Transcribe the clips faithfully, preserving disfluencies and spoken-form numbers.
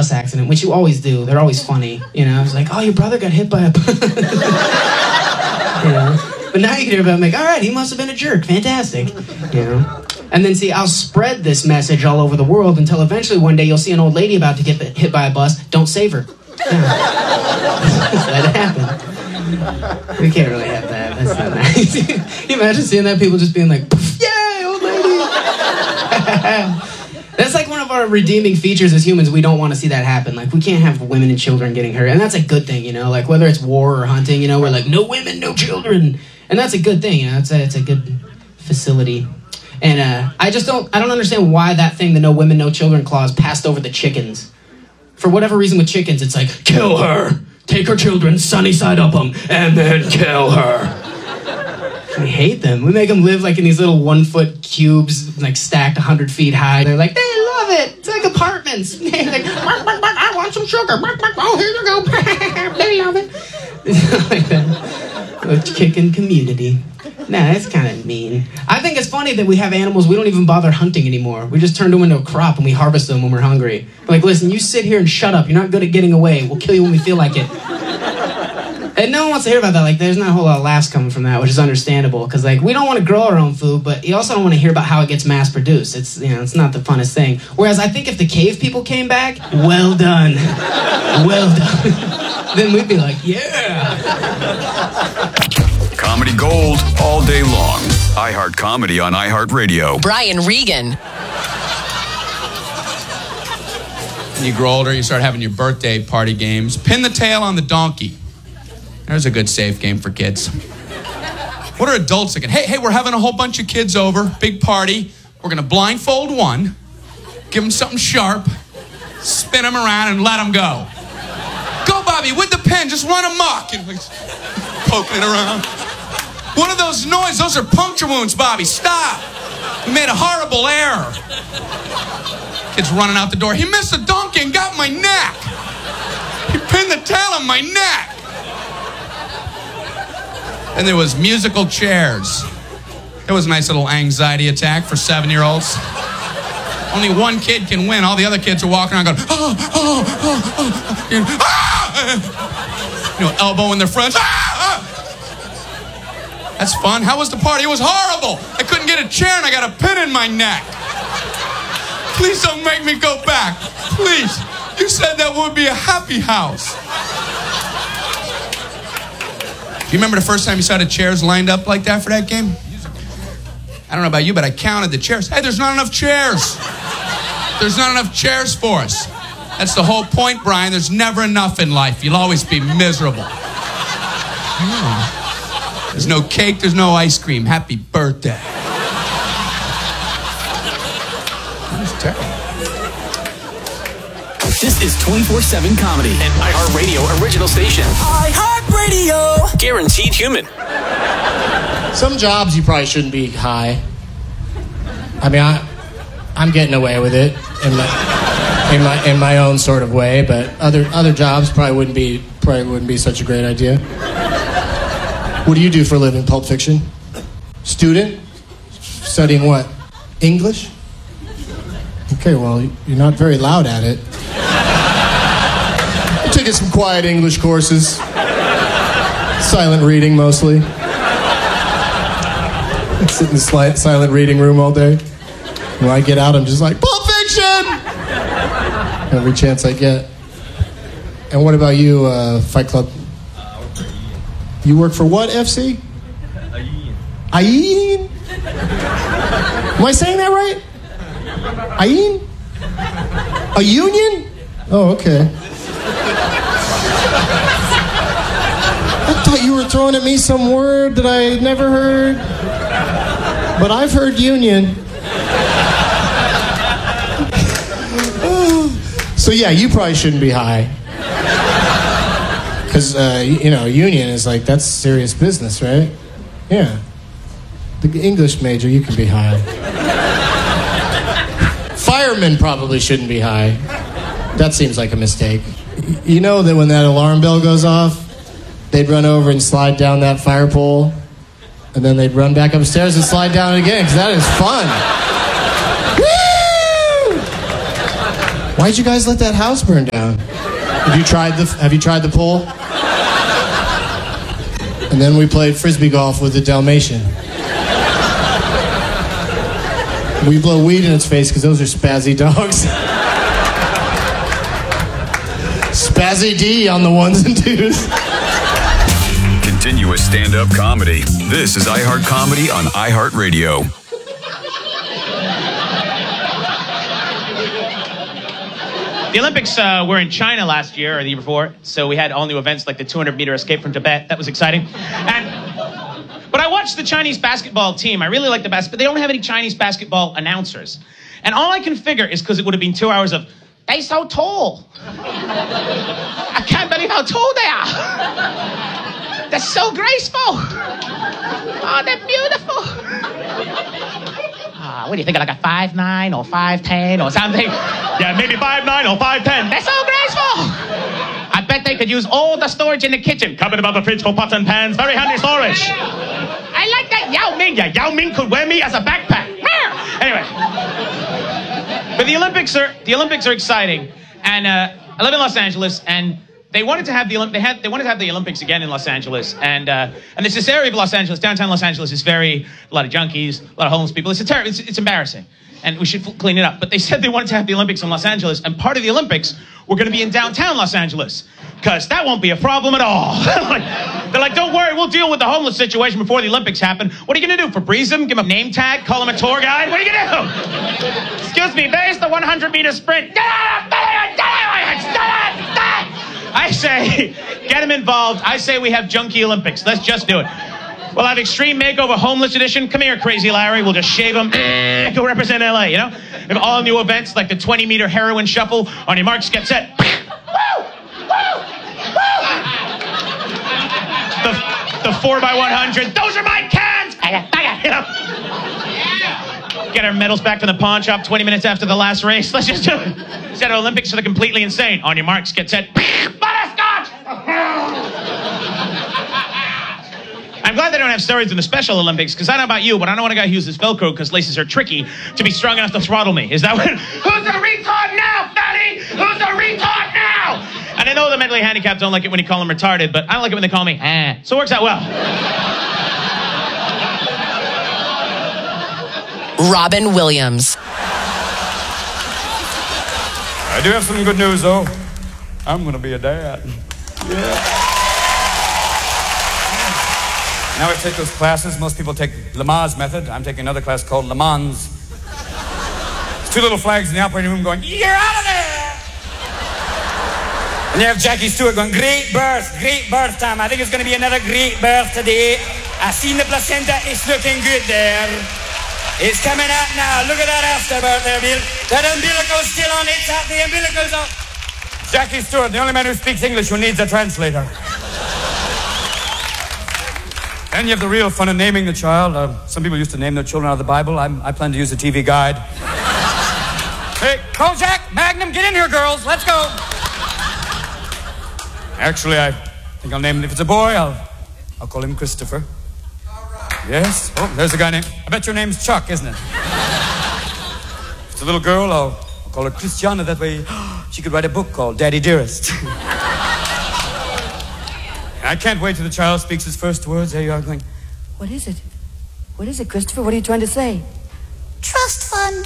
bus accident, which you always do. They're always funny. You know, I was like, oh, your brother got hit by a bus. You know? But now you can hear about him like, all right, he must have been a jerk. Fantastic. You know? And then, see, I'll spread this message all over the world until eventually one day you'll see an old lady about to get hit by a bus. Don't save her. Yeah. Let it happen. We can't really have that. That's not nice. Can you imagine seeing that? People just being like, yay, old lady. That's like one of our redeeming features as humans. We don't want to see that happen. Like, we can't have women and children getting hurt. And that's a good thing, you know? Like, whether it's war or hunting, you know, we're like, no women, no children. And that's a good thing, you know? It's a, it's a good facility. And uh, I just don't, I don't understand why that thing, the no women, no children clause, passed over the chickens. For whatever reason with chickens, it's like, kill her, take her children, sunny side up them, and then kill her. We hate them. We make them live like in these little one-foot cubes, like stacked one hundred feet high. They're like, they love it. It's like apartments. They're like, bark, bark, bark, I want some sugar. Bark, bark, oh, here you go. They love it. It's like that. The chicken community. Nah, that's kind of mean. I think it's funny that we have animals we don't even bother hunting anymore. We just turn them into a crop and we harvest them when we're hungry. We're like, listen, you sit here and shut up. You're not good at getting away. We'll kill you when we feel like it. And no one wants to hear about that. Like, there's not a whole lot of laughs coming from that, which is understandable. Because, like, we don't want to grow our own food, but you also don't want to hear about how it gets mass-produced. It's, you know, it's not the funnest thing. Whereas I think if the cave people came back, well done. Well done. Then we'd be like, yeah. Comedy gold all day long. iHeart Comedy on iHeartRadio. Brian Regan. When you grow older, you start having your birthday party games. Pin the tail on the donkey. There's a good safe game for kids. What are adults thinking? Hey, hey, we're having a whole bunch of kids over, big party. We're going to blindfold one, give them something sharp, spin them around, and let them go. Go, Bobby, with the pen, just run amok. And poking it around. What are those noises? Those are puncture wounds, Bobby. Stop. We made a horrible error. Kid's running out the door. He missed the donkey and got my neck. He pinned the tail on my neck. And there was musical chairs. It was a nice little anxiety attack for seven-year-olds. Only one kid can win. All the other kids are walking around going, oh, oh, oh, oh. You know, ah! You know, elbowing their friends. Ah! Ah! That's fun. How was the party? It was horrible. I couldn't get a chair and I got a pin in my neck. Please don't make me go back. Please. You said that would be a happy house. You remember the first time you saw the chairs lined up like that for that game? I don't know about you, but I counted the chairs. Hey, there's not enough chairs. There's not enough chairs for us. That's the whole point, Brian. There's never enough in life. You'll always be miserable. Oh. There's no cake. There's no ice cream. Happy birthday. That's terrible. This is twenty-four seven Comedy, an iHeartRadio original station. iHeartRadio. Guaranteed human. Some jobs you probably shouldn't be high. I mean, I, I'm getting away with it in my, in my in my own sort of way, but other other jobs probably wouldn't be probably wouldn't be such a great idea. What do you do for a living? Pulp Fiction? Student? Studying what? English? Okay, well, you're not very loud at it. I'm taking some quiet English courses. Silent reading, mostly. I sit in the sli- silent reading room all day. When I get out, I'm just like, Pulp Fiction! Every chance I get. And what about you, uh, Fight Club? You work for what, F C? Ayin. Ayin? Am I saying that right? Ayin? A union? Oh, okay. I thought you were throwing at me some word that I never heard. But I've heard union. So yeah, you probably shouldn't be high. Because, uh, you know, union is like, that's serious business, right? Yeah. The English major, you can be high. Firemen probably shouldn't be high. That seems like a mistake. You know that when that alarm bell goes off, they'd run over and slide down that fire pole, and then they'd run back upstairs and slide down it again, because that is fun. Woo! Why'd you guys let that house burn down? Have you tried the Have you tried the pool? And then we played frisbee golf with the Dalmatian. We blow weed in its face because those are spazzy dogs. Spazzy D on the ones and twos. Continuous stand-up comedy. This is iHeart Comedy on iHeartRadio. The Olympics uh, were in China last year or the year before, so we had all new events like the two hundred meter escape from Tibet. That was exciting. And but I watched the Chinese basketball team. I really like the basketball. They don't have any Chinese basketball announcers, and all I can figure is because it would have been two hours of they're so tall. I can't believe how tall they are. They're so graceful. Oh, they're beautiful. Uh, what do you think, like a five nine or five ten or something? Yeah, maybe five nine or five ten. They're so graceful. I bet they could use all the storage in the kitchen. Cupboard above the fridge for pots and pans. Very handy storage. I like that Yao Ming. Yeah, Yao Ming could wear me as a backpack. Anyway. But the Olympics are the Olympics are exciting. And uh, I live in Los Angeles, and they wanted to have the Olymp- they had they wanted to have the Olympics again in Los Angeles, and uh, and there's this area of Los Angeles, downtown Los Angeles, is very a lot of junkies, a lot of homeless people. It's a ter- it's, it's embarrassing, and we should f- clean it up. But they said they wanted to have the Olympics in Los Angeles, and part of the Olympics were going to be in downtown Los Angeles, because that won't be a problem at all. like, they're like, don't worry, we'll deal with the homeless situation before the Olympics happen. What are you going to do? Febreze him? Give him a name tag? Call him a tour guide? What are you going to do? Excuse me, there's the one hundred meter sprint. I say, get him involved. I say we have Junkie Olympics. Let's just do it. We'll have Extreme Makeover Homeless Edition. Come here, Crazy Larry. We'll just shave him. Go represent L A, you know? We have all new events like the twenty meter heroin shuffle. On your marks, get set. Woo! Woo! Woo! The, the four by one hundred. Those are my cans! You know? Get our medals back from the pawn shop twenty minutes after the last race. Let's just do it. Instead of Olympics for the completely insane. On your marks, get set. Butterscotch! I'm glad they don't have steroids in the Special Olympics, because I don't know about you, but I don't want a guy who uses Velcro because laces are tricky to be strong enough to throttle me. Is that what? Who's a retard now, fatty? Who's a retard now? And I know the mentally handicapped don't like it when you call them retarded, but I don't like it when they call me eh. So it works out well. Robin Williams. I do have some good news, though. I'm going to be a dad. Yeah. Now I take those classes. Most people take Lamaze method. I'm taking another class called Le Mans. There's two little flags in the operating room going, you're out of there! And you have Jackie Stewart going, great birth, great birth time. I think it's going to be another great birth today. I've seen the placenta. It's looking good there. It's coming out now. Look at that afterbirth there, Bill. That umbilical's still on its out. The umbilical's on. Jackie Stewart, the only man who speaks English who needs a translator. Then you have the real fun of naming the child. Uh, some people used to name their children out of the Bible. I'm, I plan to use the T V guide. Hey, Kojak, Magnum, get in here, girls. Let's go. Actually, I think I'll name him. If it's a boy, I'll, I'll call him Christopher. Yes? Oh, there's a guy named... I bet your name's Chuck, isn't it? If it's a little girl, I'll, I'll call her Christiana. That way she could write a book called Daddy Dearest. I can't wait till the child speaks his first words. There you are going, what is it? What is it, Christopher? What are you trying to say? Trust fund.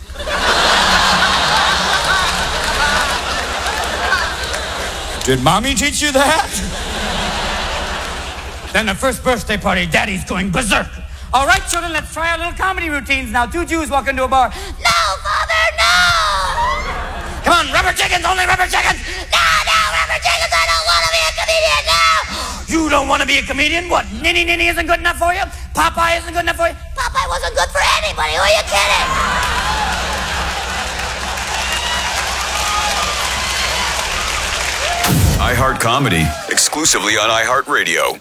Did Mommy teach you that? Then the first birthday party, Daddy's going berserk. All right, children, let's try our little comedy routines now. Two Jews walk into a bar. No, Father, no! Come on, rubber chickens, only rubber chickens! No, no, rubber chickens, I don't want to be a comedian, no! You don't want to be a comedian? What, Ninny Ninny isn't good enough for you? Popeye isn't good enough for you? Popeye wasn't good for anybody, who are you kidding? iHeart Comedy, exclusively on iHeartRadio.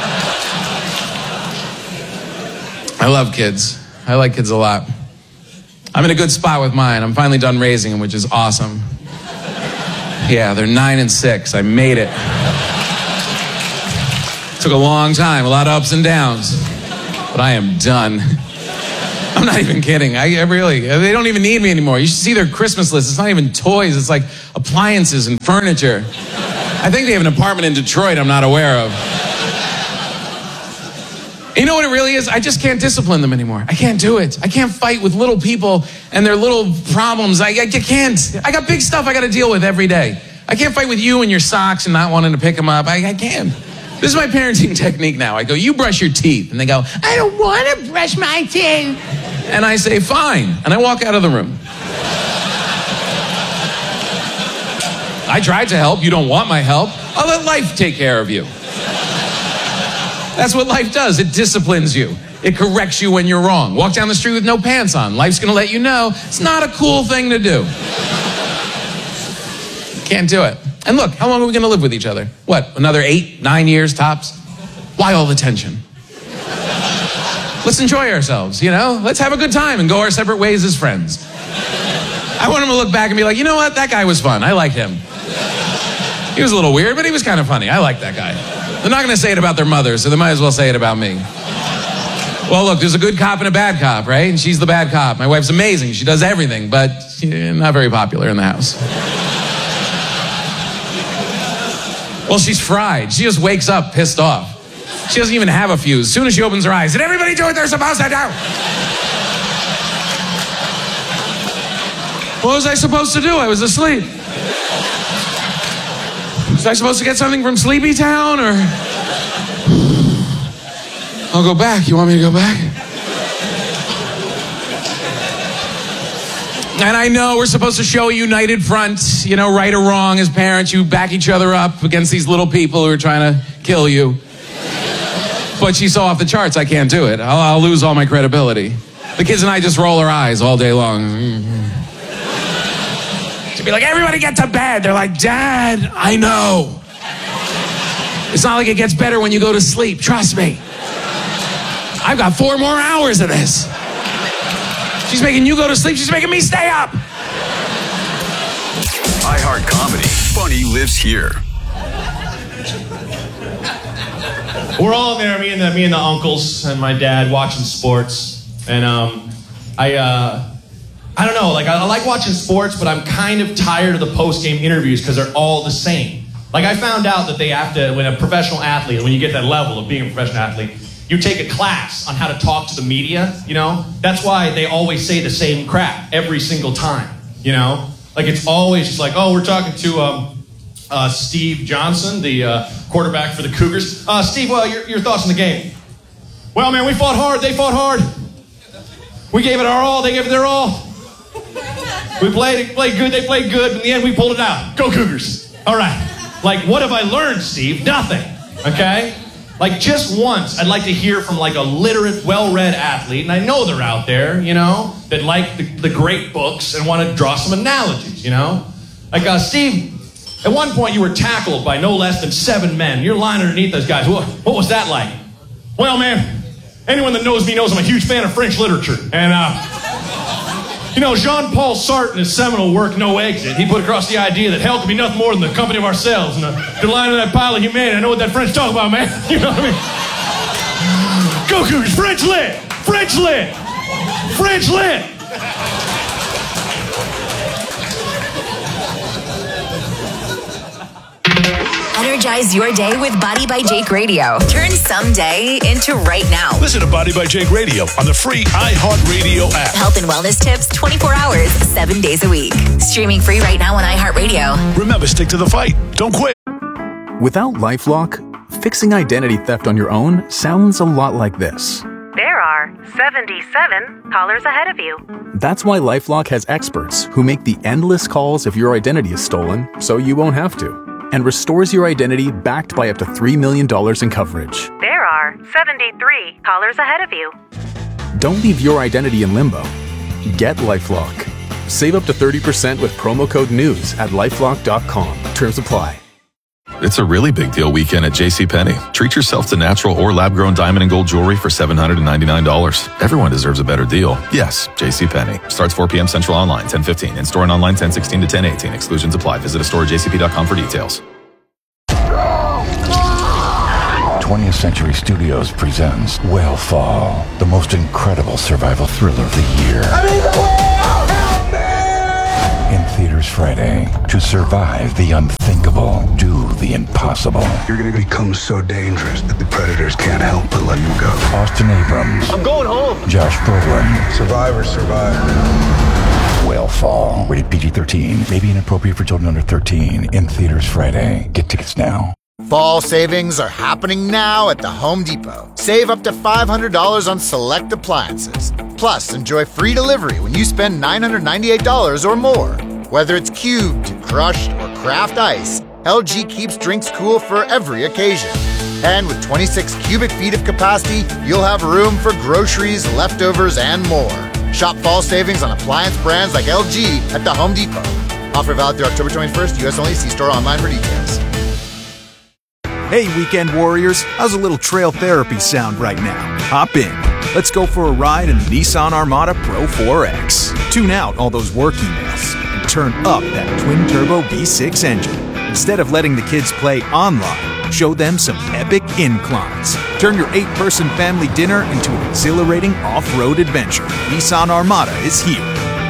I love kids. I like kids a lot. I'm in a good spot with mine. I'm finally done raising them, which is awesome. Yeah, they're nine and six. I made it. Took a long time, a lot of ups and downs, but I am done. I'm not even kidding. I, I really, they don't even need me anymore. You should see their Christmas list. It's not even toys. It's like appliances and furniture. I think they have an apartment in Detroit I'm not aware of. You know what it really is? I just can't discipline them anymore. I can't do it. I can't fight with little people and their little problems. I, I can't. I got big stuff I got to deal with every day. I can't fight with you and your socks and not wanting to pick them up. I, I can't. This is my parenting technique now. I go, you brush your teeth. And they go, I don't want to brush my teeth. And I say, fine. And I walk out of the room. I tried to help. You don't want my help. I'll let life take care of you. That's what life does. It disciplines you. It corrects you when you're wrong. Walk down the street with no pants on. Life's going to let you know it's not a cool thing to do. Can't do it. And look, how long are we going to live with each other? What, another eight, nine years tops? Why all the tension? Let's enjoy ourselves, you know? Let's have a good time and go our separate ways as friends. I want him to look back and be like, you know what? That guy was fun. I liked him. He was a little weird, but he was kind of funny. I liked that guy. They're not going to say it about their mother, so they might as well say it about me. Well, look, there's a good cop and a bad cop, right? And she's the bad cop. My wife's amazing. She does everything, but she's not very popular in the house. Well, she's fried. She just wakes up pissed off. She doesn't even have a fuse. As soon as she opens her eyes, did everybody do what they're supposed to do? What was I supposed to do? I was asleep. Was I supposed to get something from Sleepy Town, or? I'll go back. You want me to go back? And I know we're supposed to show a united front, you know, right or wrong as parents. You back each other up against these little people who are trying to kill you. But she's so off the charts, I can't do it. I'll, I'll lose all my credibility. The kids and I just roll our eyes all day long. She'd be like, everybody get to bed. They're like, Dad, I know. It's not like it gets better when you go to sleep. Trust me. I've got four more hours of this. She's making you go to sleep. She's making me stay up. iHeart Comedy. Funny lives here. We're all there, me and the me and the uncles and my dad, watching sports, and um, I uh, I don't know, like I, I like watching sports, but I'm kind of tired of the post game interviews because they're all the same. Like I found out that they have to, when a professional athlete, when you get that level of being a professional athlete, you take a class on how to talk to the media. You know, that's why they always say the same crap every single time. You know, like it's always just like, oh, we're talking to um, uh, Steve Johnson, the uh, quarterback for the Cougars. Uh, Steve, well, your, your thoughts on the game? Well, man, we fought hard. They fought hard. We gave it our all. They gave it their all. We played, played good. They played good. In the end, we pulled it out. Go Cougars. All right. Like, what have I learned, Steve? Nothing. Okay? Like, just once, I'd like to hear from, like, a literate, well-read athlete, and I know they're out there, you know, that like the, the great books and want to draw some analogies, you know? Like, uh, Steve, at one point you were tackled by no less than seven men. You're lying underneath those guys. What, what was that like? Well, man, anyone that knows me knows I'm a huge fan of French literature. And, uh... you know, Jean-Paul Sartre in his seminal work, No Exit, he put across the idea that hell could be nothing more than the company of ourselves. And uh, the line of that pile of humanity, I know what that French talk about, man. You know what I mean? Go Cougars, French lit! French lit! French lit! Energize your day with Body by Jake Radio. Turn someday into right now. Listen to Body by Jake Radio on the free iHeartRadio app. Health and wellness tips twenty-four hours, seven days a week. Streaming free right now on iHeartRadio. Remember, stick to the fight. Don't quit. Without LifeLock, fixing identity theft on your own sounds a lot like this. There are seventy-seven callers ahead of you. That's why LifeLock has experts who make the endless calls if your identity is stolen so you won't have to, and restores your identity backed by up to three million dollars in coverage. There are seventy-three callers ahead of you. Don't leave your identity in limbo. Get LifeLock. Save up to thirty percent with promo code NEWS at lifelock dot com. Terms apply. It's a really big deal weekend at JCPenney. Treat yourself to natural or lab-grown diamond and gold jewelry for seven hundred ninety-nine dollars. Everyone deserves a better deal. Yes, JCPenney. Starts four p.m. Central online, ten fifteen. In-store and online, ten sixteen to ten eighteen. Exclusions apply. Visit a store at j c p dot com for details. twentieth Century Studios presents Whale-Fall, the most incredible survival thriller of the year. I'm in the whale! Help me! In theaters Friday. To survive the unthinkable, do the impossible. You're gonna become so dangerous that the predators can't help but let you go. Austin Abrams. I'm going home. Josh Brolin. Survivor, survivor. Whale-Fall. Rated P G thirteen. May be inappropriate for children under thirteen. In theaters Friday. Get tickets now. Fall savings are happening now at the Home Depot. Save up to five hundred dollars on select appliances. Plus, enjoy free delivery when you spend nine hundred ninety-eight dollars or more. Whether it's cubed, crushed, or craft ice, L G keeps drinks cool for every occasion. And with twenty-six cubic feet of capacity, you'll have room for groceries, leftovers, and more. Shop fall savings on appliance brands like L G at the Home Depot. Offer valid through October twenty-first, U S only. See store online for details. Hey, weekend warriors, how's a little trail therapy sound right now? Hop in. Let's go for a ride in the Nissan Armada Pro four X. Tune out all those work emails and turn up that twin-turbo V six engine. Instead of letting the kids play online, show them some epic inclines. Turn your eight-person family dinner into an exhilarating off-road adventure. Nissan Armada is here.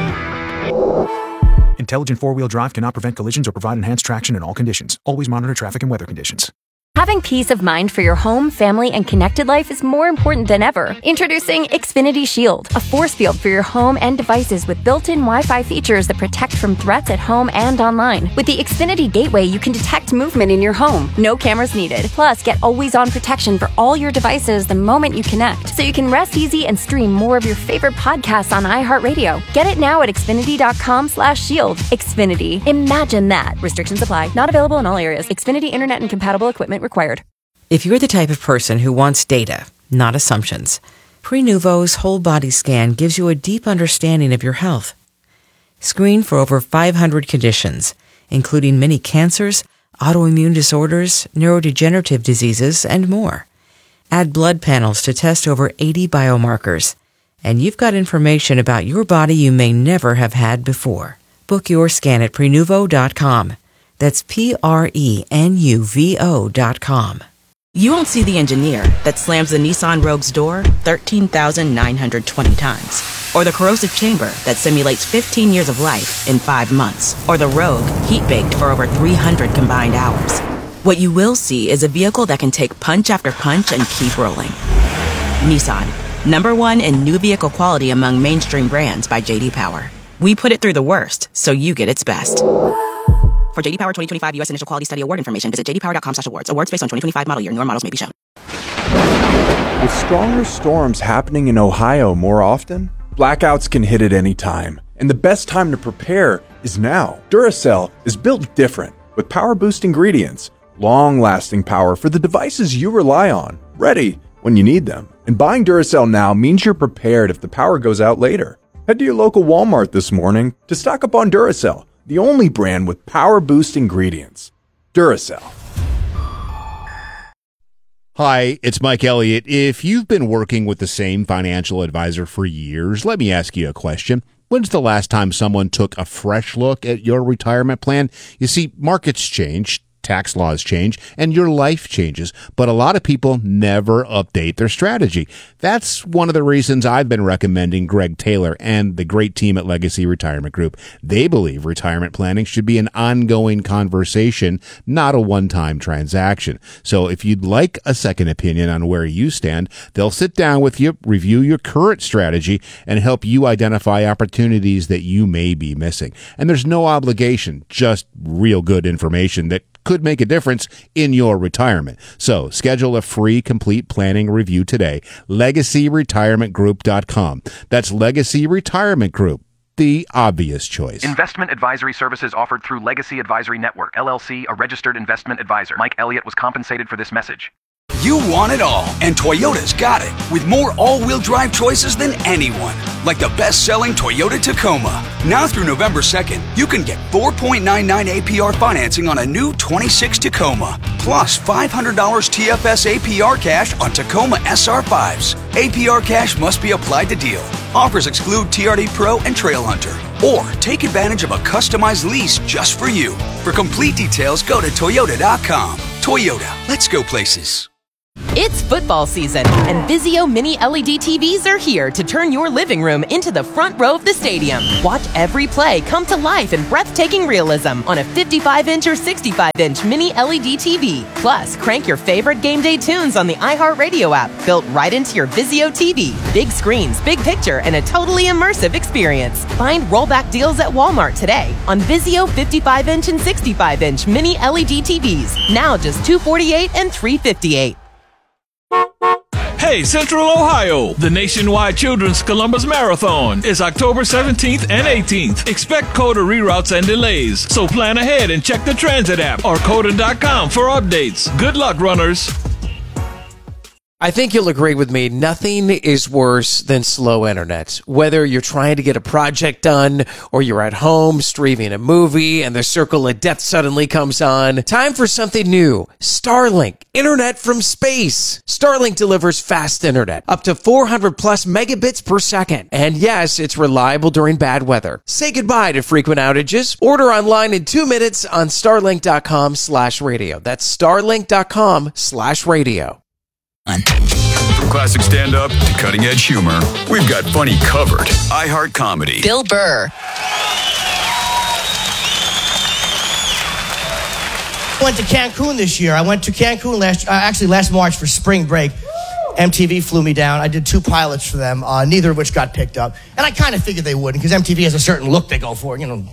Intelligent four-wheel drive cannot prevent collisions or provide enhanced traction in all conditions. Always monitor traffic and weather conditions. Having peace of mind for your home, family, and connected life is more important than ever. Introducing Xfinity Shield, a force field for your home and devices with built-in Wi-Fi features that protect from threats at home and online. With the Xfinity Gateway, you can detect movement in your home. No cameras needed. Plus, get always-on protection for all your devices the moment you connect, so you can rest easy and stream more of your favorite podcasts on iHeartRadio. Get it now at Xfinity.com slash shield. Xfinity. Imagine that. Restrictions apply. Not available in all areas. Xfinity Internet and compatible equipment required. If you're the type of person who wants data, not assumptions, Prenuvo's whole body scan gives you a deep understanding of your health. Screen for over five hundred conditions, including many cancers, autoimmune disorders, neurodegenerative diseases, and more. Add blood panels to test over eighty biomarkers, and you've got information about your body you may never have had before. Book your scan at Prenuvo dot com. That's P R E N U V O dot com. You won't see the engineer that slams the Nissan Rogue's door thirteen thousand nine hundred twenty times. Or the corrosive chamber that simulates fifteen years of life in five months. Or the Rogue heat-baked for over three hundred combined hours. What you will see is a vehicle that can take punch after punch and keep rolling. Nissan, number one in new vehicle quality among mainstream brands by J D Power. We put it through the worst, so you get its best. For J D Power twenty twenty-five U S Initial Quality Study Award information, visit j d power dot com slash awards. Awards based on twenty twenty-five model year. Newer models may be shown. With stronger storms happening in Ohio more often, blackouts can hit at any time. And the best time to prepare is now. Duracell is built different, with power-boost ingredients, long-lasting power for the devices you rely on, ready when you need them. And buying Duracell now means you're prepared if the power goes out later. Head to your local Walmart this morning to stock up on Duracell, the only brand with power boost ingredients. Duracell. Hi, it's Mike Elliott. If you've been working with the same financial advisor for years, let me ask you a question. When's the last time someone took a fresh look at your retirement plan? You see, markets change, tax laws change, and your life changes, but a lot of people never update their strategy. That's one of the reasons I've been recommending Greg Taylor and the great team at Legacy Retirement Group. They believe retirement planning should be an ongoing conversation, not a one-time transaction. So if you'd like a second opinion on where you stand, they'll sit down with you, review your current strategy, and help you identify opportunities that you may be missing. And there's no obligation, just real good information that could make a difference in your retirement. So schedule a free complete planning review today. legacy retirement group dot com. That's Legacy Retirement Group, the obvious choice. Investment advisory services offered through Legacy Advisory Network, L L C, a registered investment advisor. Mike Elliott was compensated for this message. You want it all, and Toyota's got it, with more all-wheel drive choices than anyone. Like the best-selling Toyota Tacoma. Now through November second, you can get four point nine nine A P R financing on a new twenty-six Tacoma, plus five hundred dollars T F S A P R cash on Tacoma S R fives. A P R cash must be applied to deal. Offers exclude T R D Pro and Trail Hunter. Or take advantage of a customized lease just for you. For complete details, go to toyota dot com. Toyota, let's go places. It's football season, and Vizio Mini L E D T Vs are here to turn your living room into the front row of the stadium. Watch every play come to life in breathtaking realism on a fifty-five inch or sixty-five inch Mini L E D T V. Plus, crank your favorite game day tunes on the iHeartRadio app, built right into your Vizio T V. Big screens, big picture, and a totally immersive experience. Find rollback deals at Walmart today on Vizio fifty-five inch and sixty-five inch Mini L E D T Vs. Now just two hundred forty-eight dollars and three hundred fifty-eight dollars. Hey, Central Ohio! The nationwide Children's Columbus Marathon is October seventeenth and eighteenth. Expect COTA reroutes and delays, so plan ahead and check the transit app or COTA dot com for updates. Good luck, runners! I think you'll agree with me, nothing is worse than slow internet. Whether you're trying to get a project done or you're at home streaming a movie and the circle of death suddenly comes on, time for something new. Starlink, internet from space. Starlink delivers fast internet, up to four hundred plus megabits per second. And yes, it's reliable during bad weather. Say goodbye to frequent outages. Order online in two minutes on starlink dot com slash radio. That's starlink dot com slash radio. From classic stand-up to cutting-edge humor, we've got funny covered. iHeart Comedy. Bill Burr. I went to Cancun this year. I went to Cancun last, uh, actually last March for spring break. M T V flew me down. I did two pilots for them, uh, neither of which got picked up. And I kind of figured they wouldn't, because M T V has a certain look they go for, you know.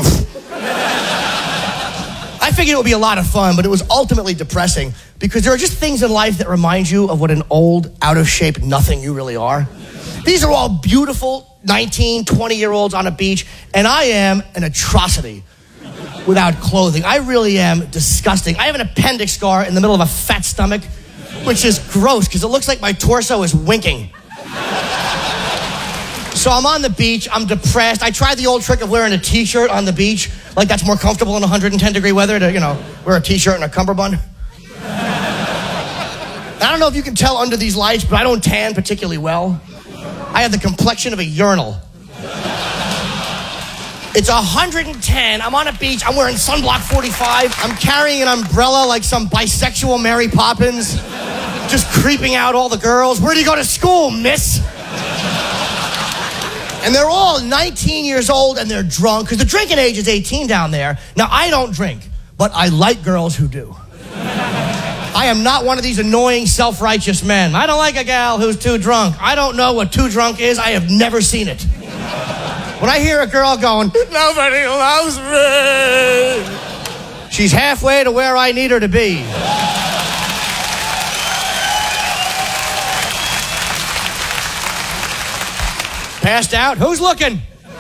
I figured it would be a lot of fun, but it was ultimately depressing because there are just things in life that remind you of what an old, out-of-shape nothing you really are. These are all beautiful nineteen, twenty-year-olds on a beach, and I am an atrocity without clothing. I really am disgusting. I have an appendix scar in the middle of a fat stomach, which is gross because it looks like my torso is winking. So I'm on the beach, I'm depressed. I tried the old trick of wearing a t-shirt on the beach, like that's more comfortable in one hundred ten degree weather to, you know, wear a t-shirt and a cummerbund. I don't know if you can tell under these lights, but I don't tan particularly well. I have the complexion of a urinal. It's one hundred ten, I'm on a beach, I'm wearing sunblock forty-five, I'm carrying an umbrella like some bisexual Mary Poppins, just creeping out all the girls. Where do you go to school, miss? And they're all nineteen years old and they're drunk, because the drinking age is eighteen down there. Now, I don't drink, but I like girls who do. I am not one of these annoying, self-righteous men. I don't like a gal who's too drunk. I don't know what too drunk is. I have never seen it. When I hear a girl going, nobody loves me, she's halfway to where I need her to be. Passed out? Who's looking?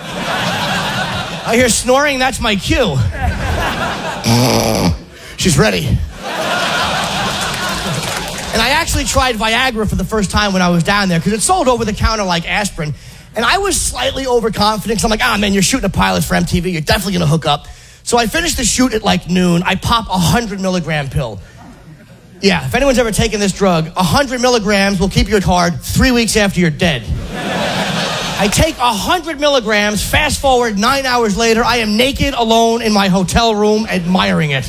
I hear snoring, that's my cue. She's ready. And I actually tried Viagra for the first time when I was down there, because it's sold over the counter like aspirin. And I was slightly overconfident, because I'm like, ah, man, you're shooting a pilot for M T V, you're definitely going to hook up. So I finished the shoot at like noon. I pop a one hundred milligram pill. Yeah, if anyone's ever taken this drug, one hundred milligrams will keep you hard three weeks after you're dead. I take one hundred milligrams, fast forward nine hours later, I am naked, alone in my hotel room, admiring it.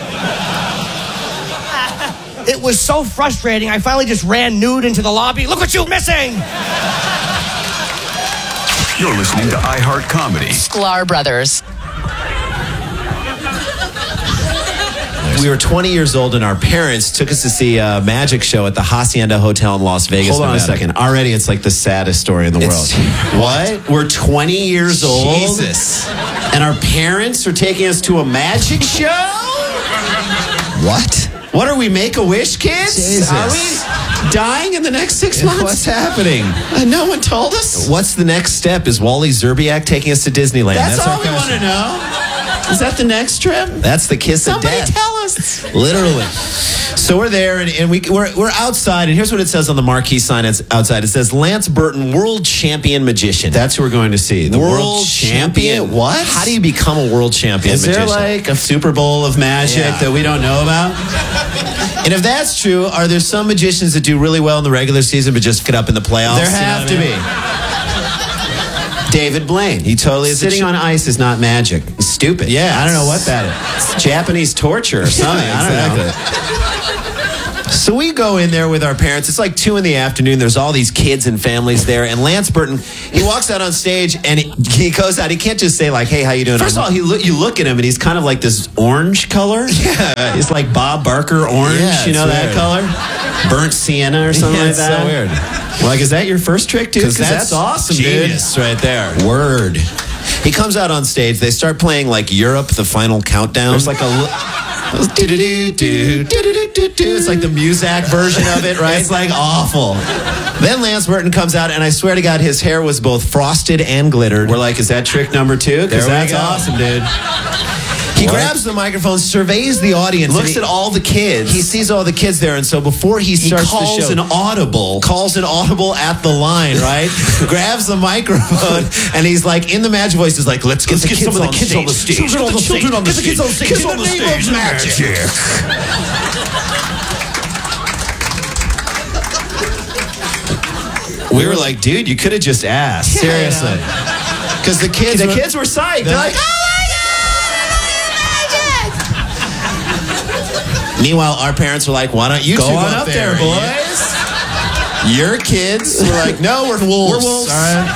It was so frustrating, I finally just ran nude into the lobby. Look what you're missing! You're listening to iHeart Comedy. Sklar Brothers. We were twenty years old and our parents took us to see a magic show at the Hacienda Hotel in Las Vegas. Hold on Nevada. a second. Already it's like the saddest story in the It's- world. What? We're twenty years old. Jesus. And our parents are taking us to a magic show? What? What are we, Make-A-Wish kids? Jesus. Are we dying in the next six months? What's happening? Uh, no one told us. What's the next step? Is Wally Zerbiak taking us to Disneyland? That's, That's all our we want question. to know. Is that the next trip? That's the kiss Somebody of death. tell us. Literally. So we're there, and, and we, we're, we're outside, and here's what it says on the marquee sign that's outside. It says, Lance Burton, World Champion Magician. That's who we're going to see. The world, world champion? champion? What? How do you become a world champion Is magician? there like a Super Bowl of magic Yeah. that we don't know about? And if that's true, are there some magicians that do really well in the regular season but just get up in the playoffs? There You know have what to I be. mean? David Blaine. He totally is. Sitting on ice is not magic. It's stupid. Yeah, I don't know what that is. It's Japanese torture or something. Yeah, I don't know. exactly. So we go in there with our parents. It's like two in the afternoon. There's all these kids and families there. And Lance Burton, he walks out on stage and he, he goes out. He can't just say like, hey, how you doing? First of all, he lo- you look at him and he's kind of like this orange color. Yeah. He's like Bob Barker orange. Yeah, you know that weird. Color? Burnt sienna or something yeah, like that. So weird. Like, is that your first trick, dude? Because that's, that's awesome, genius dude. Right there. Word. He comes out on stage. They start playing like Europe, the final countdown. There's like a... It's like the Muzak version of it, right? It's like awful. Then Lance Burton comes out, and I swear to God, his hair was both frosted and glittered. We're like, is that trick number two? Because that's go. Awesome, dude. He what? grabs the microphone, surveys the audience, looks he, at all the kids. He sees all the kids there, and so before he starts he calls the show, an audible, calls an audible at the line, right? Grabs the microphone, and he's like, in the magic voice, he's like, let's get, let's the get kids some of the kids on the stage. Children on the children on the stage. Get the kids on the stage. Kids on the stage. Magic. We were like, dude, you could have just asked. Seriously. Because the kids, the kids were psyched. They're like, oh! Meanwhile, our parents were like, why don't you go two on up, up there, there, boys? Your kids were like, no, we're wolves. We're wolves. All right.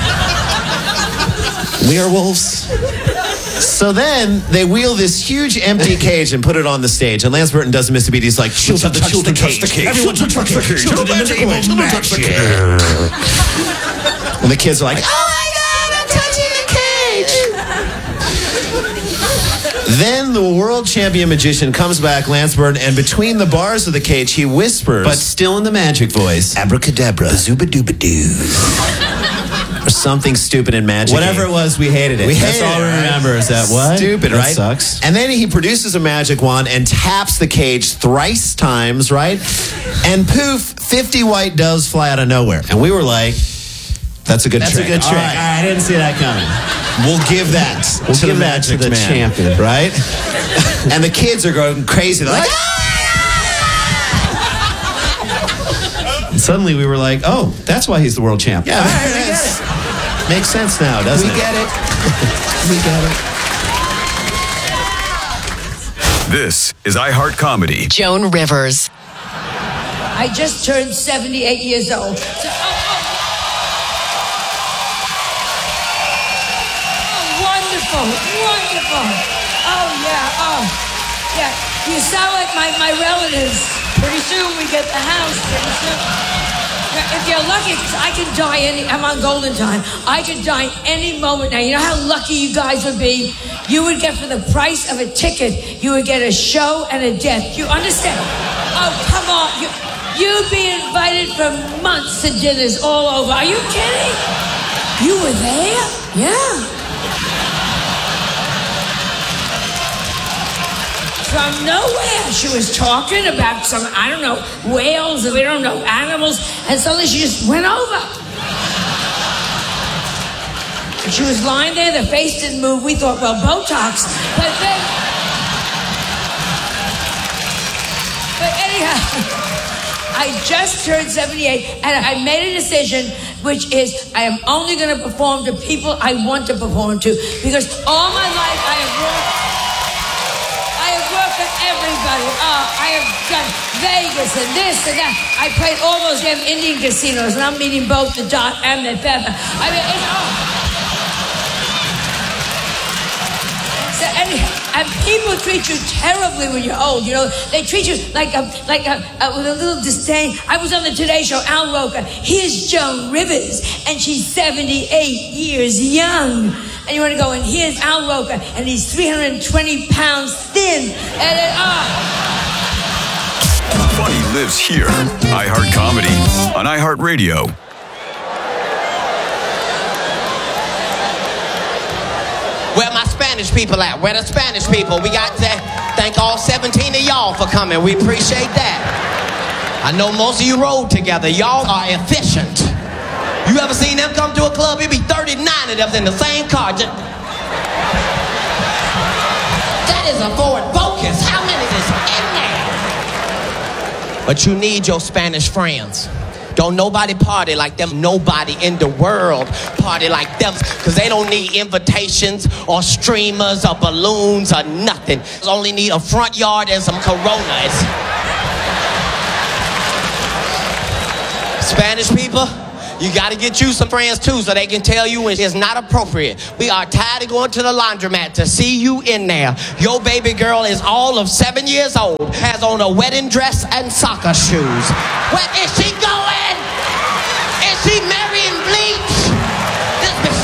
We are wolves. So then they wheel this huge empty cage and put it on the stage. And Lance Burton doesn't miss a beat. He's like, children, touch the, the cage. the cage. Everyone touch the cage. Children, in the name of magic. And the kids are like, oh my God, I'm touching the cage. Then the world champion magician comes back, Lance Burton, and between the bars of the cage, he whispers, but still in the magic voice, abracadabra, zooba-dooba-doo. Or something stupid and magic. Whatever it was, we hated it. We That's hated all we it, remember right? Is that what? Stupid, that right? Sucks. And then he produces a magic wand and taps the cage thrice times, right? And poof, fifty white doves fly out of nowhere. And we were like, that's a good That's trick. That's a good trick. All right. All right, I didn't see that coming. We'll give that we'll to give the magic to the man, champion, right? And the kids are going crazy. They're like, ah! And suddenly we were like, oh, that's why he's the world champion. Yeah, right, we get it. Makes sense now, doesn't we it? We get it. We get it. This is iHeart Comedy. Joan Rivers. I just turned seventy-eight years old. So, oh, oh. Wonderful, wonderful. Oh, yeah, oh, yeah. You sound like my, my relatives. Pretty soon we get the house, pretty soon. If you're lucky, I can die any, I'm on golden time. I could die any moment now. You know how lucky you guys would be? You would get for the price of a ticket, you would get a show and a death. You understand? Oh, come on. You, you'd be invited for months to dinners all over. Are you kidding? You were there? Yeah. From nowhere, she was talking about some, I don't know, whales, and we don't know, animals, and suddenly she just went over. And she was lying there, the face didn't move, we thought, well, Botox, but then, but anyhow, I just turned seventy-eight, and I made a decision, which is, I am only going to perform to people I want to perform to, because all my life I have worked, everybody. Oh, I have done Vegas and this and that. I played all those damn Indian casinos, and I'm meeting both the dot and the feather. I mean, it's oh. So, and, and people treat you terribly when you're old. You know, they treat you like a, like a, a, with a little disdain. I was on the Today Show. Al Roker. Here's Joan Rivers, and she's seventy-eight years young. And you want to go, and here's Al Roker, and he's three hundred twenty pounds thin. And it, oh. Funny lives here. iHeart Comedy on iHeartRadio. Where my Spanish people at? Where the Spanish people? We got to thank all seventeen of y'all for coming. We appreciate that. I know most of you rode together. Y'all are efficient. You ever seen them come to a club? It'd be thirty-nine of them in the same car. Just... That is a Ford Focus. How many is in there? But you need your Spanish friends. Don't nobody party like them. Nobody in the world party like them. Because they don't need invitations or streamers or balloons or nothing. They only need a front yard and some Coronas. Spanish people, you got to get you some friends too so they can tell you when it's not appropriate. We are tired of going to the laundromat to see you in there. Your baby girl is all of seven years old, has on a wedding dress and soccer shoes. Where is she going? Is she marrying Bleach? This bitch.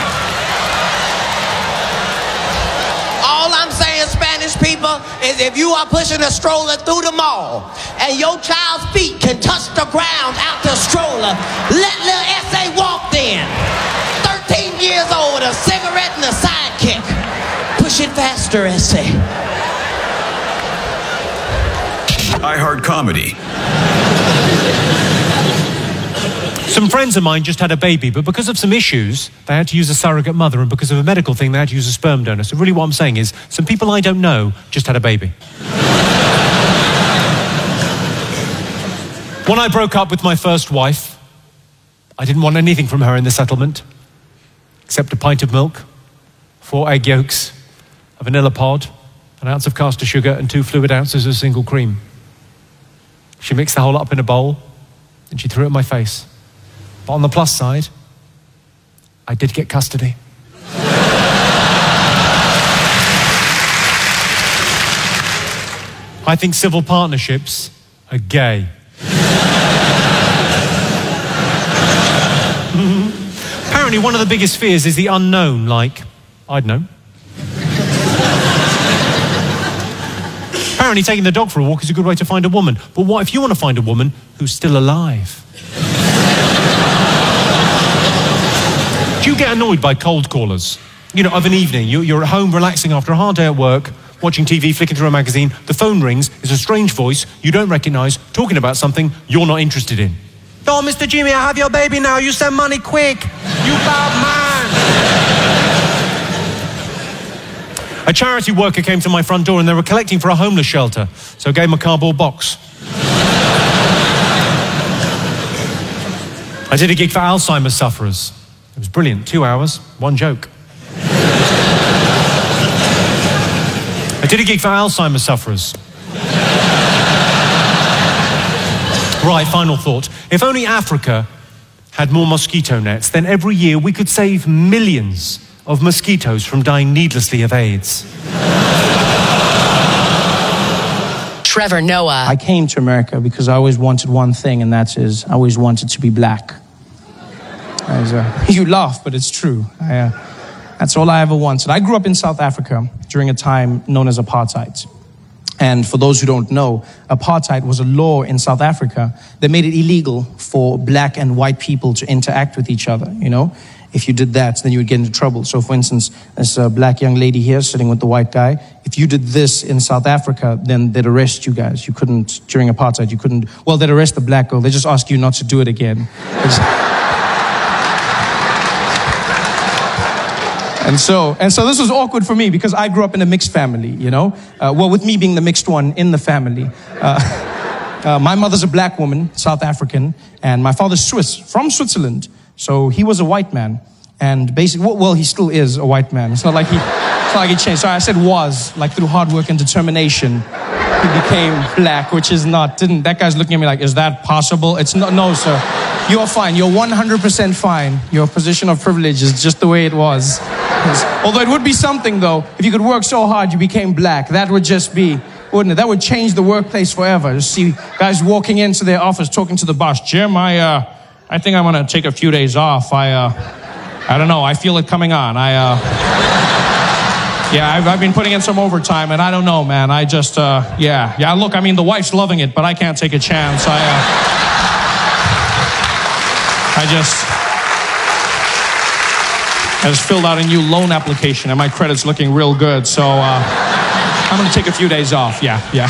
All I'm saying, Spanish people, is if you are pushing a stroller through the mall and your child's feet can touch the ground out the stroller, let little S A walk in. thirteen years old with a cigarette and a sidekick. Push it faster, S A. iHeart Comedy. Some friends of mine just had a baby, but because of some issues, they had to use a surrogate mother, and because of a medical thing, they had to use a sperm donor. So really what I'm saying is, some people I don't know just had a baby. When I broke up with my first wife, I didn't want anything from her in the settlement, except a pint of milk, four egg yolks, a vanilla pod, an ounce of caster sugar, and two fluid ounces of single cream. She mixed the whole up in a bowl, and she threw it in my face. But on the plus side, I did get custody. I think civil partnerships are gay. Apparently one of the biggest fears is the unknown, like, I'd know. Apparently taking the dog for a walk is a good way to find a woman. But what if you want to find a woman who's still alive? Do you get annoyed by cold callers? You know, of an evening, you're at home relaxing after a hard day at work, watching T V, flicking through a magazine, the phone rings, it's a strange voice you don't recognise, talking about something you're not interested in. Oh, Mister Jimmy, I have your baby now, you send money quick, you bad man. A charity worker came to my front door and they were collecting for a homeless shelter, so I gave him a cardboard box. I did a gig for Alzheimer's sufferers. It was brilliant, two hours, one joke. I did a gig for Alzheimer's sufferers. Right, final thought. If only Africa had more mosquito nets, then every year we could save millions of mosquitoes from dying needlessly of AIDS. Trevor Noah. I came to America because I always wanted one thing, and that is I always wanted to be black. I was, uh, you laugh, but it's true. I, uh, that's all I ever wanted. I grew up in South Africa during a time known as apartheid. And for those who don't know, apartheid was a law in South Africa that made it illegal for black and white people to interact with each other, you know? If you did that, then you would get into trouble. So for instance, this uh, black young lady here sitting with the white guy, if you did this in South Africa, then they'd arrest you guys. You couldn't, during apartheid, you couldn't, well, they'd arrest the black girl. They just ask you not to do it again. And so, and so this was awkward for me because I grew up in a mixed family, you know? Uh, well, with me being the mixed one in the family. Uh, uh, my mother's a black woman, South African, and my father's Swiss, from Switzerland. So he was a white man. And basically, well, he still is a white man. It's not like he, it's not like he changed. Sorry, I said was, like through hard work and determination, he became black, which is not, didn't, that guy's looking at me like, is that possible? It's not, no, sir. You're fine. You're one hundred percent fine. Your position of privilege is just the way it was. Although it would be something, though, if you could work so hard you became black. That would just be, wouldn't it? That would change the workplace forever. To see guys walking into their office talking to the boss. Jim, I, uh, I think I'm going to take a few days off. I, uh, I don't know. I feel it coming on. I, uh, yeah, I've, I've been putting in some overtime, and I don't know, man. I just, uh, yeah, yeah. Look, I mean, the wife's loving it, but I can't take a chance. I, uh, I just. I just filled out a new loan application and my credit's looking real good. So uh, I'm going to take a few days off. Yeah, yeah.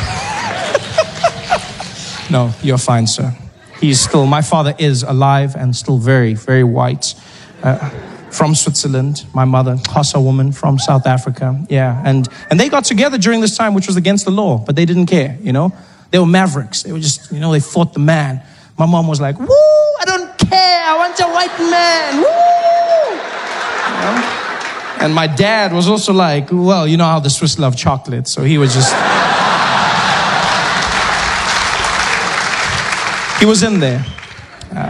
No, you're fine, sir. He's still, my father is alive and still very, very white. Uh, from Switzerland, my mother, Hausa woman from South Africa. Yeah, and, and they got together during this time, which was against the law, but they didn't care, you know? They were mavericks. They were just, you know, they fought the man. My mom was like, woo, I don't care. I want a white man. Woo! And my dad was also like, well, you know how the Swiss love chocolate, so he was just... He was in there. Uh,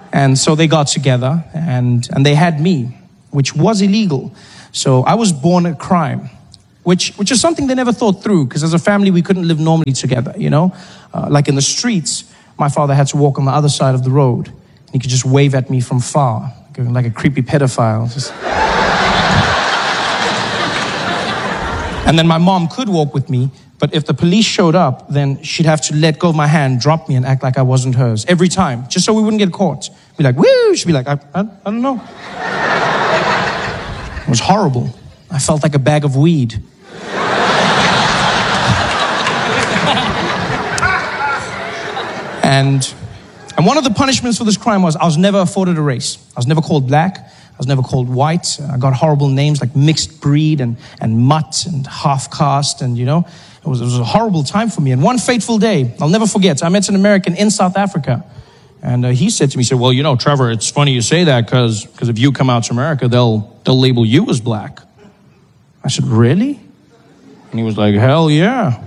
And so they got together, and, and they had me, which was illegal. So I was born a crime, which, which is something they never thought through, because as a family, we couldn't live normally together, you know? Uh, like in the streets, my father had to walk on the other side of the road. He could just wave at me from far, like a, like a creepy pedophile. Just... And then my mom could walk with me, but if the police showed up, then she'd have to let go of my hand, drop me, and act like I wasn't hers every time, just so we wouldn't get caught. Be like, woo! She'd be like, I, I, I don't know. It was horrible. I felt like a bag of weed. and, and one of the punishments for this crime was I was never afforded a race. I was never called black. I was never called white. I got horrible names like mixed breed and, and mutt and half caste. And, you know, it was, it was a horrible time for me. And one fateful day, I'll never forget, I met an American in South Africa. And uh, he said to me, he said, well, you know, Trevor, it's funny you say that because because if you come out to America, they'll they'll label you as black. I said, really? And he was like, hell yeah.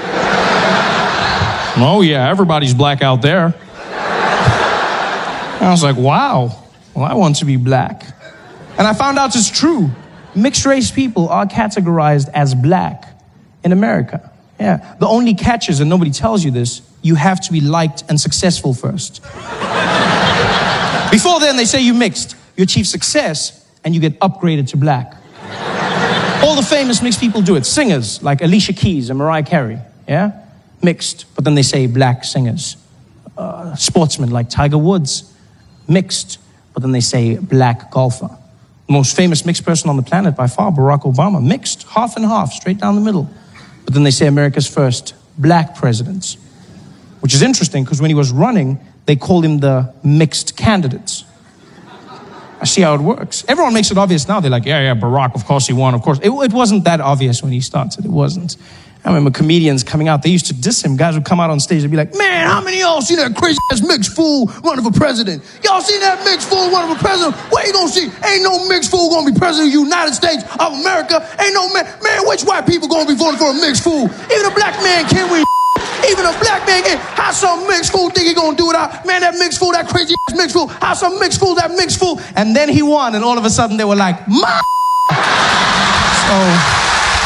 Oh, yeah, everybody's black out there. And I was like, wow, well, I want to be black. And I found out it's true. Mixed race people are categorized as black in America. Yeah. The only catch is, and nobody tells you this, you have to be liked and successful first. Before then, they say you mixed. You achieve success, and you get upgraded to black. All the famous mixed people do it. Singers, like Alicia Keys and Mariah Carey, yeah? Mixed, but then they say black singers. Uh, sportsmen, like Tiger Woods, mixed, but then they say black golfer. The most famous mixed person on the planet by far, Barack Obama, mixed, half and half, straight down the middle. But then they say America's first black president, which is interesting because when he was running, they called him the mixed candidate. I see how it works. Everyone makes it obvious now. They're like, yeah, yeah, Barack, of course he won, of course. It, it wasn't that obvious when he started. It wasn't. I remember comedians coming out. They used to diss him. Guys would come out on stage and be like, man, how many of y'all seen that crazy-ass mixed fool running for president? Y'all seen that mixed fool running for president? What you gonna see? Ain't no mixed fool gonna be president of the United States of America. Ain't no man. Man, which white people gonna be voting for a mixed fool? Even a black man can't win. Even a black man can. How some mixed fool think he gonna do it out? Man, that mixed fool, that crazy-ass mixed fool. How some mixed fool, that mixed fool. And then he won, and all of a sudden they were like, my. So...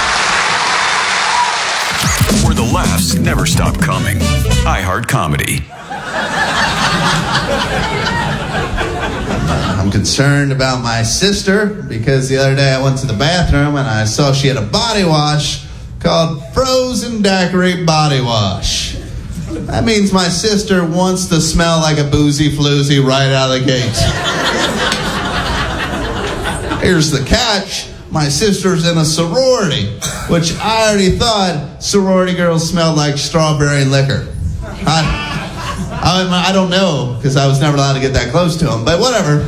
Where the laughs never stop coming. iHeart Comedy. I'm concerned about my sister because the other day I went to the bathroom and I saw she had a body wash called Frozen Daiquiri Body Wash. That means my sister wants to smell like a boozy floozy right out of the gate. Here's the catch. My sister's in a sorority, which I already thought sorority girls smelled like strawberry liquor. I, I, I don't know, because I was never allowed to get that close to them, but whatever.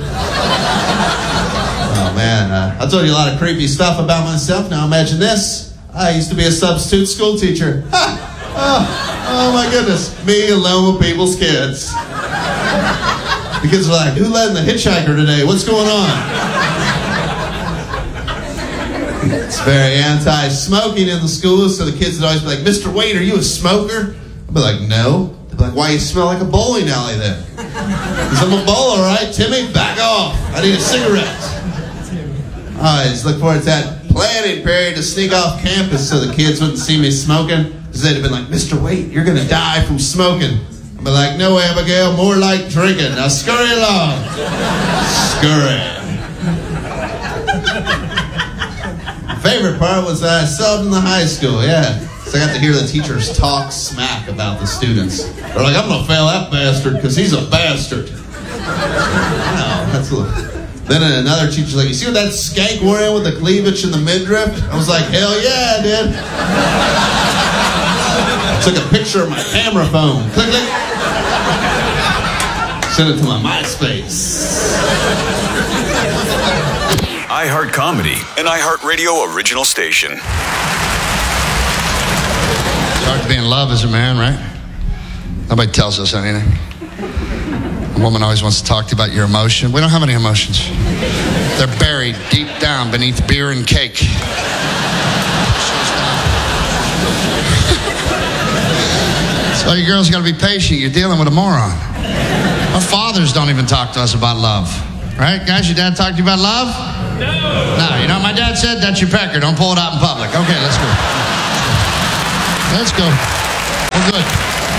Oh, man. Uh, I told you a lot of creepy stuff about myself. Now imagine this. I used to be a substitute school teacher. Ha! Oh, oh, my goodness. Me alone with people's kids. The kids are like, who led in the hitchhiker today? What's going on? It's very anti-smoking in the schools, so the kids would always be like, Mister Wade, are you a smoker? I'd be like, no. They'd be like, why you smell like a bowling alley then? Because I'm a bowler, right? Timmy, back off. I need a cigarette. I just look forward to that planning period to sneak off campus so the kids wouldn't see me smoking. Because they'd have been like, Mister Wade, you're going to die from smoking. I'd be like, no, Abigail, more like drinking. Now scurry along. Scurry. Favorite part was that I subbed in the high school, yeah. So I got to hear the teachers talk smack about the students. They're like, I'm going to fail that bastard because he's a bastard. No, that's a little... Then another teacher's like, you see what that skank wearing with the cleavage and the midriff? I was like, hell yeah, I did. Took a picture of my camera phone. Click, click. Sent it to my MySpace. iHeart Comedy, an iHeart Radio original station. It's hard to be in love as a man, right? Nobody tells us anything. A woman always wants to talk to you about your emotion. We don't have any emotions. They're buried deep down beneath beer and cake. So you girls got to be patient. You're dealing with a moron. Our fathers don't even talk to us about love. Right, guys? Your dad talked to you about love? No. No, you know what my dad said? That's your pecker. Don't pull it out in public. Okay, let's go. Let's go. We're good.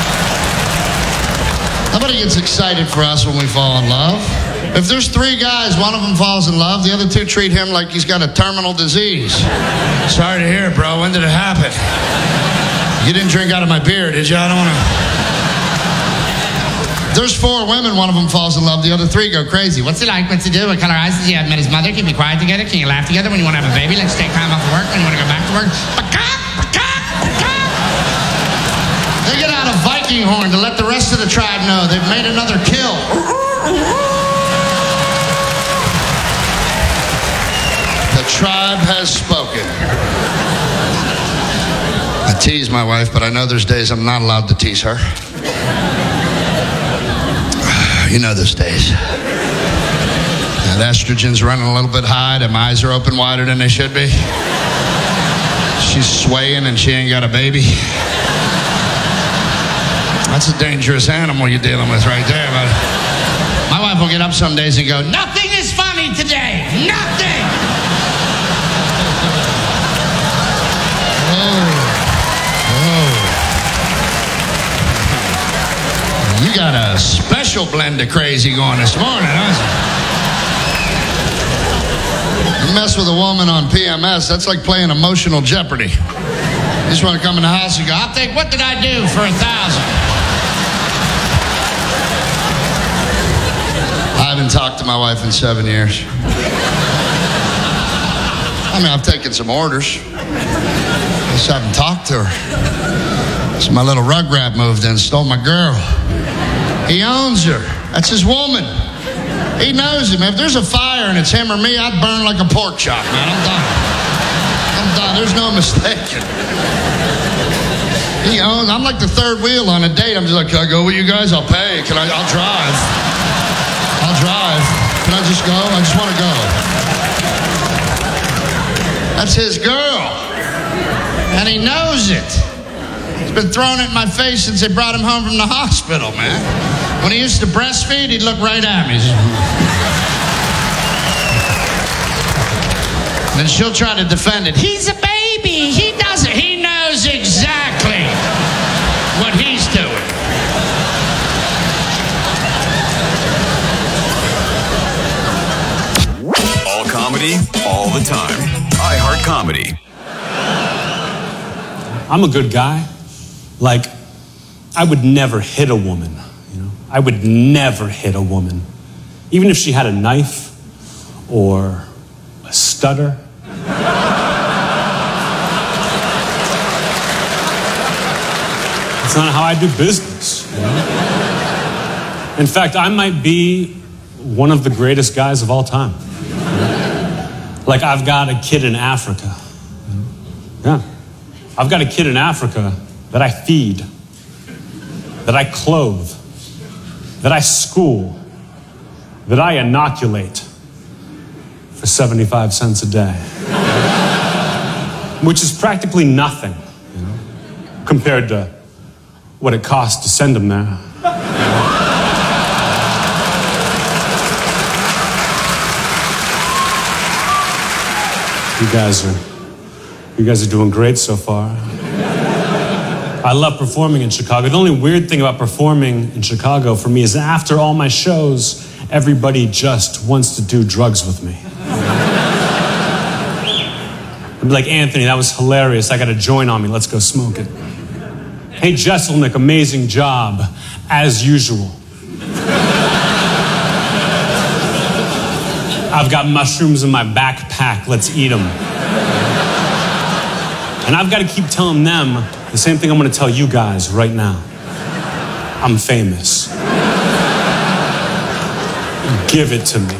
Nobody gets excited for us when we fall in love. If there's three guys, one of them falls in love, the other two treat him like he's got a terminal disease. Sorry to hear it, bro. When did it happen? You didn't drink out of my beer, did you? I don't want to... There's four women, one of them falls in love, the other three go crazy. What's he like? What's he do? What color eyes does he have? Met his mother? Can you be quiet together? Can you laugh together when you want to have a baby? Let's take time off of work when you want to go back to work. They get out a Viking horn to let the rest of the tribe know they've made another kill. The tribe has spoken. I tease my wife, but I know there's days I'm not allowed to tease her. You know those days. That estrogen's running a little bit high. That my eyes are open wider than they should be. She's swaying and she ain't got a baby. That's a dangerous animal you're dealing with right there. But my wife will get up some days and go, nothing is funny today. Nothing. You got a special blend of crazy going this morning, huh? You mess with a woman on P M S, that's like playing emotional Jeopardy. You just want to come in the house and go, I'll think, what did I do for a thousand? I haven't talked to my wife in seven years. I mean, I've taken some orders. I just haven't talked to her. So my little rugrat moved in, stole my girl. He owns her. That's his woman. He knows him. If there's a fire and it's him or me, I'd burn like a pork chop, man. I'm done. I'm done. There's no mistaking. He owns. I'm like the third wheel on a date. I'm just like, can I go with you guys? I'll pay. Can I? I'll drive. I'll drive. Can I just go? I just want to go. That's his girl. And he knows it. He's been throwing it in my face since they brought him home from the hospital, man. When he used to breastfeed, he'd look right at me. Then she'll try to defend it. He's a baby. He doesn't. He knows exactly what he's doing. All comedy, all the time. iHeart Comedy. I'm a good guy. Like, I would never hit a woman, you know? I would never hit a woman. Even if she had a knife or a stutter. It's not how I do business, you know? In fact, I might be one of the greatest guys of all time. Like, I've got a kid in Africa. Yeah. I've got a kid in Africa that I feed, that I clothe, that I school, that I inoculate for seventy-five cents a day. Which is practically nothing, you know, compared to what it costs to send them there. You guys are, you guys are doing great so far. I love performing in Chicago. The only weird thing about performing in Chicago for me is that after all my shows, everybody just wants to do drugs with me. I'd be like, Anthony, that was hilarious. I got a joint on me. Let's go smoke it. Hey, Jesselnick, amazing job, as usual. I've got mushrooms in my backpack. Let's eat them. And I've got to keep telling them the same thing I'm going to tell you guys right now. I'm famous. Give it to me.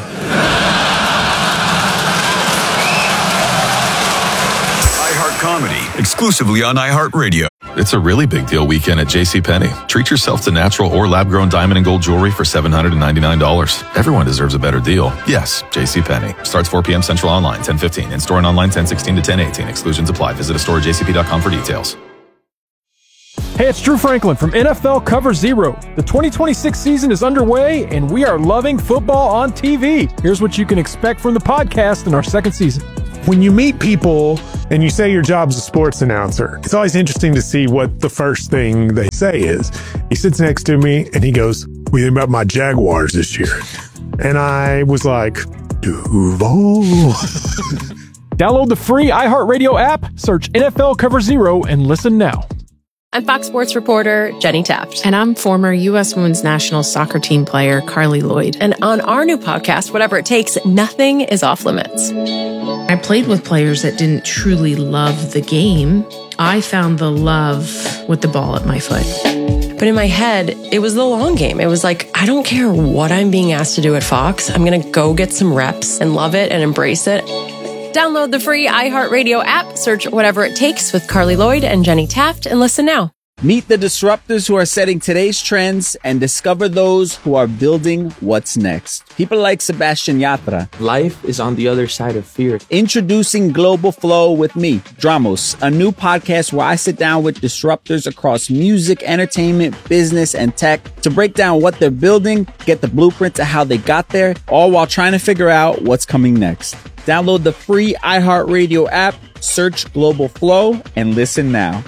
iHeart Comedy, exclusively on iHeartRadio. It's a really big deal weekend at JCPenney. Treat yourself to natural or lab-grown diamond and gold jewelry for seven hundred ninety-nine dollars. Everyone deserves a better deal. Yes, JCPenney. Starts four p.m. Central online, ten fifteen. In-store and online, ten sixteen to ten eighteen. Exclusions apply. Visit a store at j c p dot com for details. Hey, it's Drew Franklin from N F L Cover Zero. The twenty twenty-six season is underway, and we are loving football on T V. Here's what you can expect from the podcast in our second season. When you meet people and you say your job's a sports announcer, it's always interesting to see what the first thing they say is. He sits next to me and he goes, "What do you think about my Jaguars this year?" And I was like, Duval. Download the free iHeartRadio app, search N F L Cover Zero, and listen now. I'm Fox Sports reporter Jenny Taft. And I'm former U S Women's National Soccer Team player Carly Lloyd. And on our new podcast, Whatever It Takes, nothing is off limits. I played with players that didn't truly love the game. I found the love with the ball at my foot. But in my head, it was the long game. It was like, I don't care what I'm being asked to do at Fox. I'm going to go get some reps and love it and embrace it. Download the free iHeartRadio app, search Whatever It Takes with Carly Lloyd and Jenny Taft, and listen now. Meet the disruptors who are setting today's trends and discover those who are building what's next. People like Sebastian Yatra. Life is on the other side of fear. Introducing Global Flow with me, Dramos, a new podcast where I sit down with disruptors across music, entertainment, business, and tech to break down what they're building, get the blueprint to how they got there, all while trying to figure out what's coming next. Download the free iHeartRadio app, search Global Flow, and listen now.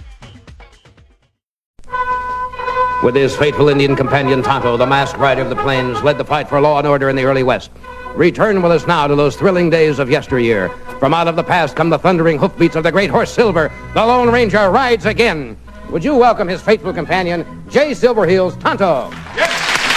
With his faithful Indian companion Tonto, the masked rider of the plains led the fight for law and order in the early West. Return with us now to those thrilling days of yesteryear. From out of the past come the thundering hoofbeats of the great horse Silver. The Lone Ranger rides again. Would you welcome his faithful companion, Jay Silverheels Tonto?